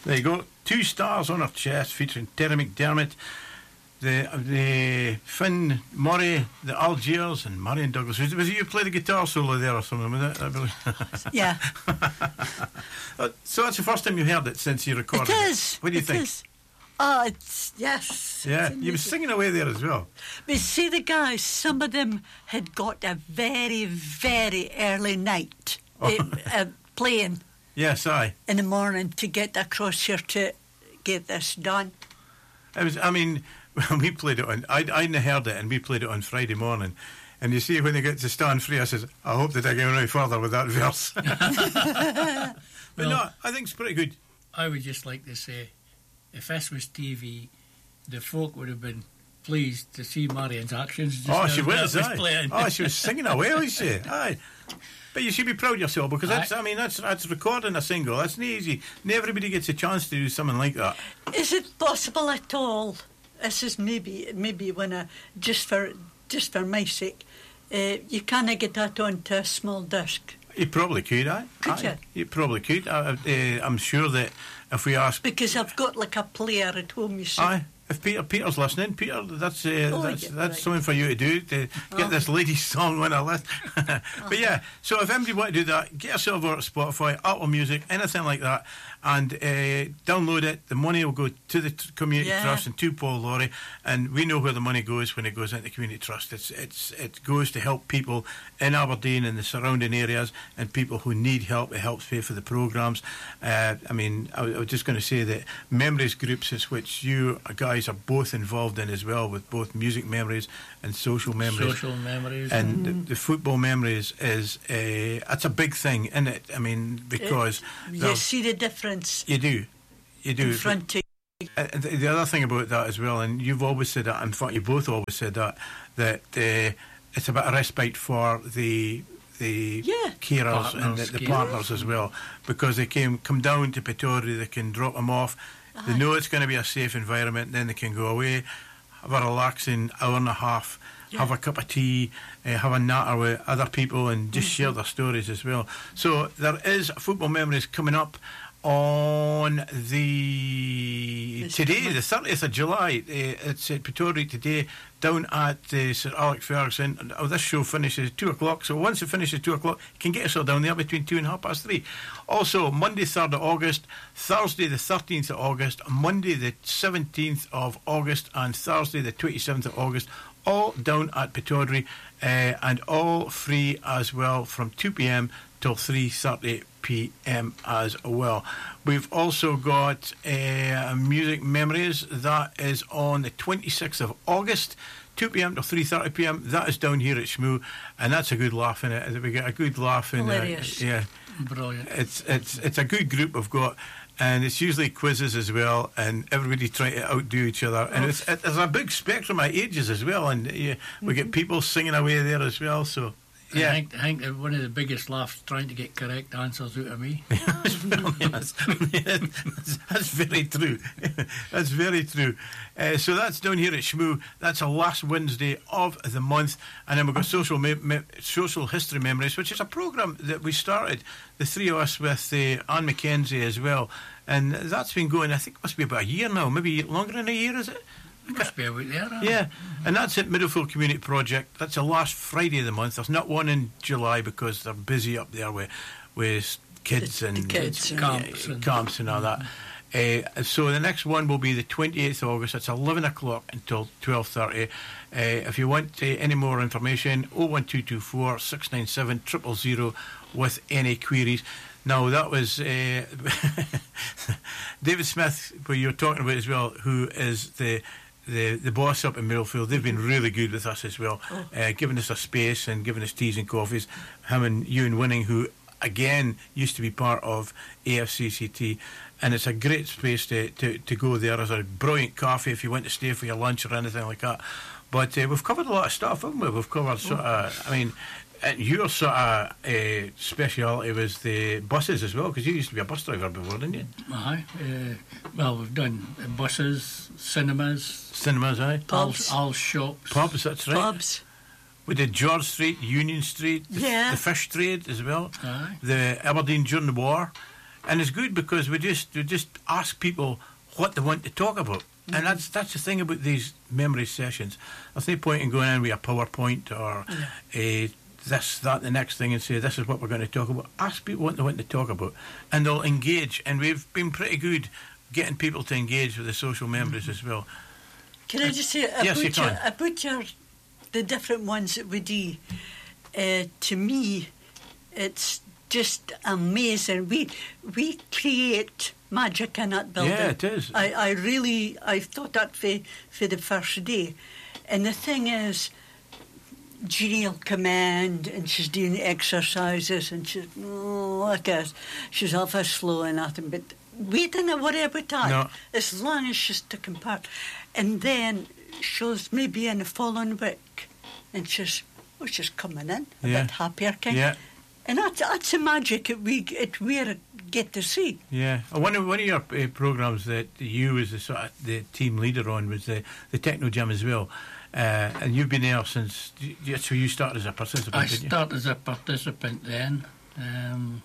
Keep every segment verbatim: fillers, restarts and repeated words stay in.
There you go. Two stars on her chest featuring Terry McDermott, the the Finn Murray, the Algiers, and Marion Douglas. Was, was it you play the guitar solo there or something? Was it? I believe. Yeah. So that's the first time you heard it since you recorded it. It is. What do you it think? Is. Oh, it's, yes. Yeah, it's you were singing away there as well. But see, the guys, some of them had got a very, very early night Oh. uh, uh, playing Yes, aye. in the morning to get across here to get this done. It was. I mean, when we played it on, I I hadn't heard it, and we played it on Friday morning. And you see, when they get to stand free, I says, I hope they don't go any further with that verse. But Well, no, I think it's pretty good. I would just like to say, if this was T V, the folk would have been pleased to see Marion's actions. Just Oh, now she that was, was aye. playing. Oh, she was singing away, was she? Aye. But you should be proud of yourself, because that's, Aye. I mean, that's that's recording a single. That's not easy. Not everybody gets a chance to do something like that. Is it possible at all? This is maybe maybe when I just for just for my sake, uh, you can't get that onto a small disc. You probably could, aye. Could aye. you? You probably could. I, uh, I'm sure that if we ask, Because I've got like a player at home, you see. aye, if Peter Peter's listening, Peter, that's uh, Oh, that's yeah, that's right. something for you to do to get Oh. this lady's song on a list. But yeah, so if anybody want to do that, get yourself over at Spotify, Apple Music, anything like that, and uh, download it. The money will go to the t- community Yeah. trust and to Paul Laurie, and we know where the money goes when it goes into the community trust. It's it's it goes to help people in Aberdeen and the surrounding areas, and people who need help. It helps pay for the programmes. Uh, I mean, I, I was just going to say that Memories groups, is which you guys are both involved in as well, with both music memories and social memories. Social memories. And the, the football memories is a that's a big thing, isn't it? I mean, because You there's- see the difference you do, you do. in front of Uh, the, the other thing about that as well, and you've always said that, in fact, you both always said that, that uh, it's about a respite for the the Yeah. carers and the, Partners, the carers. partners as well, because they can come down to Pretoria, they can drop them off, they Aye. know it's going to be a safe environment, then they can go away, have a relaxing hour and a half, Yeah. have a cup of tea, uh, have a natter with other people, and just share their stories as well. So there is Football Memories coming up on the This today, coming- the thirtieth of July. Uh, it's at Pretoria today, down at uh, Sir Alex Ferguson. And, oh, this show finishes at two o'clock. So once it finishes at two o'clock, you can get yourself down there between two and half past three. Also, Monday, third of August, Thursday, the thirteenth of August, Monday, the seventeenth of August, and Thursday, the twenty-seventh of August. All down at Pretoria, uh, and all free as well from two p.m. till three thirty p.m. as well. We've also got uh, Music Memories. That is on the twenty-sixth of August, two p.m. to three thirty p.m. That is down here at Shmoo, and that's a good laugh in it. We get a good laugh in it. Hilarious. Yeah, Brilliant. it's it's it's a good group we've got, and it's usually quizzes as well, and everybody trying to outdo each other, and it's it, there's a big spectrum of ages as well, and yeah, we get people singing away there as well. So I yeah, think, I think that one of the biggest laughs trying to get correct answers out of me. that's, that's, that's very true. That's very true. Uh, so that's down here at Shmoo. That's the last Wednesday of the month, and then we've got social me- me- social history memories, which is a programme that we started, the three of us, with uh, Anne Mackenzie as well, and that's been going. I think it must be about a year now, maybe longer than a year, is it? Must be out there. huh? Yeah, and that's at Middlefield Community Project. That's the last Friday of the month. There's not one in July because they're busy up there with with kids The- and the kids and- Camps yeah, and- camps and all that. Uh, so the next one will be the twenty-eighth of August. It's eleven o'clock until twelve thirty. Uh, if you want uh, any more information, oh one two two four, six nine seven, zero zero zero with any queries. Now, that was uh, David Smith, who you're talking about as well, who is the the the boss up in Middlefield. They've been really good with us as well, Oh. uh, giving us a space and giving us teas and coffees. Him and Ewan Winning, who again used to be part of A F C C T, and it's a great space to, to, to go there. There's a brilliant coffee if you want to stay for your lunch or anything like that. But uh, we've covered a lot of stuff, haven't we? We've covered sort of, I mean, and your sort of uh, speciality was the buses as well, because you used to be a bus driver before, didn't you? Aye. Uh, well, we've done buses, cinemas, Cinemas, aye. Pubs. all, all shops. Pubs, that's right. pubs. We did George Street, Union Street, the, Yeah. the fish trade as well, Aye. the Aberdeen during the war. and it's good because we just we just ask people what they want to talk about. Mm-hmm. And that's that's the thing about these memory sessions. There's no point in going in with a PowerPoint or yeah. uh, this, that, the next thing and say, this is what we're going to talk about. Ask people what they want to talk about, and they'll engage. And we've been pretty good getting people to engage with the social memories mm-hmm. as well. Can I just say about, yes, you can. Your, about your, the different ones that we do, uh, to me, it's just amazing. We we create magic in that building. Yeah, it is. I, I really, I thought that for, for the first day. And the thing is, Jeannie will come in and she's doing exercises and she's, oh, look at, she's awful slow and nothing, but we didn't worry about that. No. As long as she's taking part. And then she's maybe in the following week and she's, oh, she's coming in a yeah. bit happier, kind yeah. And that's, that's the magic that we, it, we get to see. Yeah. One of, one of your uh, programmes that you as the, sort of, the team leader on was the, the Techno Gym as well. Uh, and you've been there since, so you started as a participant, I didn't you? started as a participant then. Um,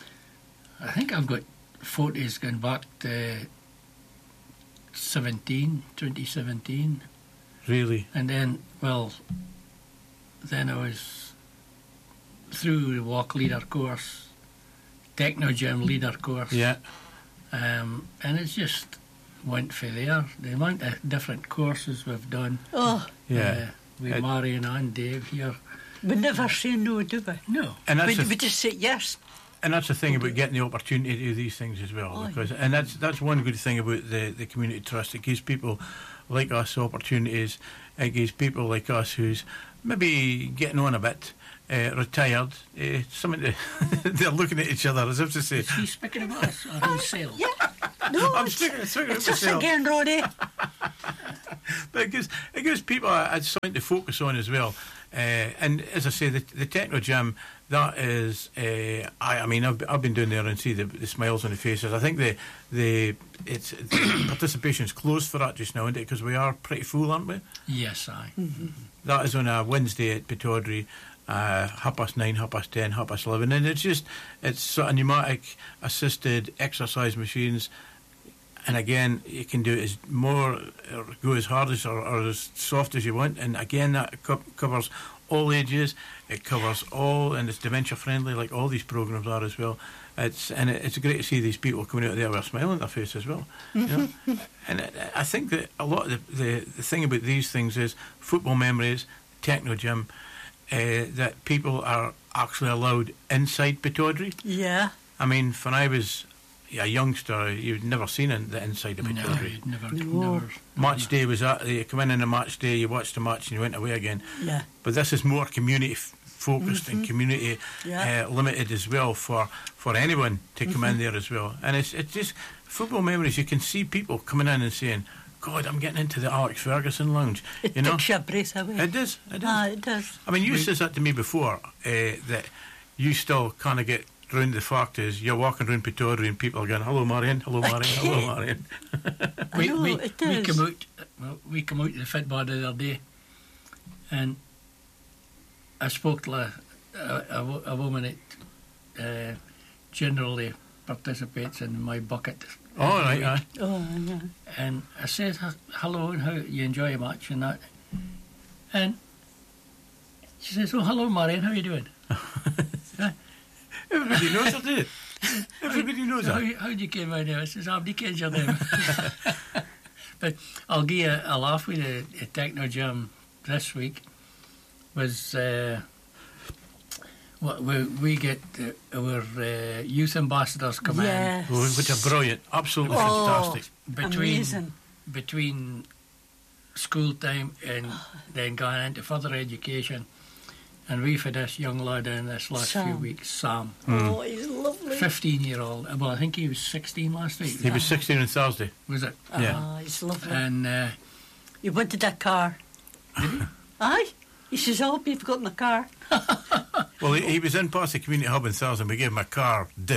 I think I've got photos going back to seventeen, twenty seventeen. Really? And then, well, then I was through the walk leader course, Techno Gym leader course. Yeah. Um, and it's just went for there. The amount of different courses we've done. Oh. Yeah. Uh, with it, Marion and Dave here. We never say no, do we? No. And that's we, the, we just say yes. And that's the thing about getting the opportunity to do these things as well. Oh, because yeah. And that's that's one good thing about the, the community trust. It gives people like us opportunities. It gives people like us who's maybe getting on a bit, uh, retired, uh, something to they're looking at each other as if to say... Is he speaking about us or himself? Yeah. No, I'm it's, speaking, speaking it's about us myself. again, Roddy. But it gives, it gives people a, a something to focus on as well. Uh, and as I say, the, the Techno Gym, that is, uh, I, I mean, I've, I've been down there and see the, the smiles on the faces. I think the the it's the participation's closed for that just now, isn't it? Because we are pretty full, aren't we? Yes, aye. Mm-hmm. That is on a Wednesday at Pittodrie, uh, half past nine, half past ten, half past eleven, and it's just it's sort of pneumatic assisted exercise machines. And again, you can do it as more, or go as hard as or, or as soft as you want. And again, that co- covers all ages. It covers all, and it's dementia friendly, like all these programs are as well. It's and it, it's great to see these people coming out of there with a smile on their face as well. You know? And it, I think that a lot of the, the the thing about these things is football memories, Techno Gym, uh, that people are actually allowed inside Pittodrie. Yeah. I mean, when I was a youngster, you'd never seen in the inside of No, Pittodrie. you'd never, No. never. Match day was that. You come in on a match day, you watched the match, and you went away again. Yeah. But this is more community f- focused Mm-hmm. and community Yeah. uh, limited as well for, for anyone to come Mm-hmm. in there as well. And it's it's just football memories. You can see people coming in and saying, "God, I'm getting into the Alex Ferguson lounge." It you know, takes your breath away. it does. It does. Ah, it does. I mean, you said that to me before uh, that you still kind of get round the fact is you're walking around Pittodrie and people are going, "Hello, Marion. Hello, Marion. Hello, Marion." I We, know, we, it we is. come out. Well, we come out to the football the other day, and I spoke to a, a, a, wo- a woman that uh, generally participates in my bucket. All every right, week. aye. Oh, yeah. And I said, "H- hello, and how you enjoy a match and that. And she says, "Oh, hello, Marion, how you doing?" Huh? Everybody knows that, do they? Everybody knows How, that. how did you get my name? I says, "I'm the kid, your name." But I'll give you a laugh with the, the Techno Gym this week. Was uh, what we, we get uh, our uh, youth ambassadors come Yeah. Oh, which are brilliant. Absolutely Oh. fantastic. in between Amazing. between school time and then going into further education. And we've had this young lad in this last few Sam. weeks, Sam, Oh, he's lovely. fifteen year old. Well, I think he was sixteen last week. He was sixteen on Thursday. Was it? Yeah. Ah, he's lovely. And uh, He wanted a car. Aye. He says, I hope you've got my car. Well, he, he was in past the community hub in Thursday and we gave him a car. Duh.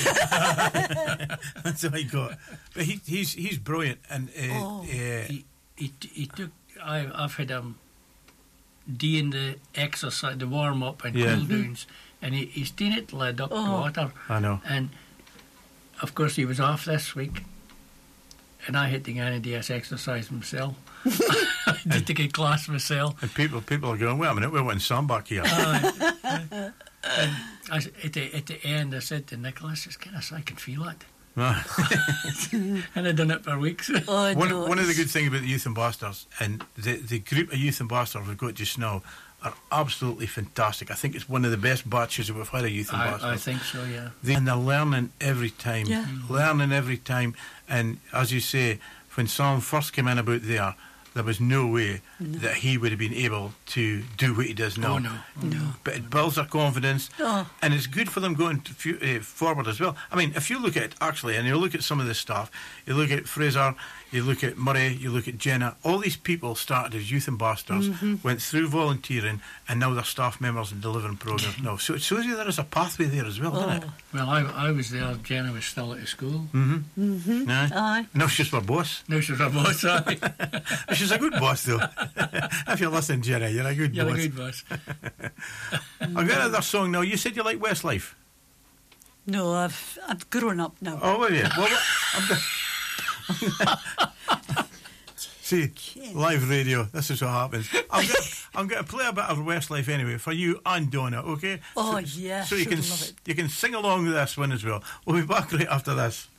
That's all he got. But he, he's he's brilliant. And uh, Oh. uh, he, he, he took. I, I've had him doing the exercise, the warm up and Yeah. cool downs, and he, he's doing it led up Oh. to water. I know. And of course, he was off this week, and I had to go and do this exercise myself. I did to get class myself. And people people are going, wait a minute, we're wanting Sam back here. Uh, uh, and I, s- at, the, at the end, I said to Nicholas, it's kind of I can feel it. And I'd done it for weeks. Oh, one, no, one of the it's- good things about the Youth Ambassadors and the, the group of Youth Ambassadors we've got just now are absolutely fantastic. I think it's one of the best batches that we've had of Youth Ambassadors. I, I think so, yeah. They, and they're learning every time. Yeah. Learning every time. And as you say, when Sam first came in about there, there was no way No. that he would have been able to do what he does now. Oh, no. No. But it builds their confidence, Oh. and it's good for them going to fu- uh, forward as well. I mean, if you look at it, actually, and you look at some of this stuff, you look at Fraser, you look at Murray, you look at Jenna, all these people started as youth ambassadors, Mm-hmm. went through volunteering, and now they're staff members and delivering programs now. So it shows you there is a pathway there as well, doesn't it? Oh. Well, I, I was there. Jenna was still at the school. Mm-hmm. Mm-hmm. Aye. Aye. No, she's my boss. No, she was a boss. aye. She's a good boss, though. If you're listening, Jenna, you're a good You're a boss. good boss. I've got another song now. You said you like Westlife. No, I've I've grown up now. Oh, wait a minute. Well, I'm go- See, live radio, this is what happens. I'm going I'm going to play a bit of Westlife anyway for you and Donna, okay? Oh, so, yes, So you I'd can love it. you can sing along with this one as well. We'll be back right after this.